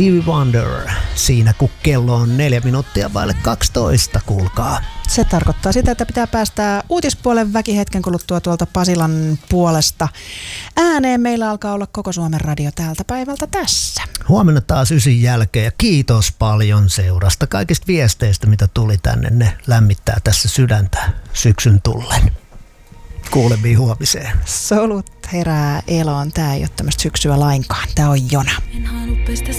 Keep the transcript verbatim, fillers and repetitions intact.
Stevie Wonder siinä, kun kello on neljä minuuttia vaille kaksitoista, kuulkaa. Se tarkoittaa sitä, että pitää päästää uutispuolen väki hetken kuluttua tuolta Pasilan puolesta ääneen. Meillä alkaa olla koko Suomen radio tältä päivältä tässä. Huomenna taas ysin jälkeen ja kiitos paljon seurasta. Kaikista viesteistä, mitä tuli tänne, ne lämmittää tässä sydäntä syksyn tullen. Kuulemiin huomiseen. Solut herää eloon. Tää ei ole tämmöistä syksyä lainkaan. Tää on jona.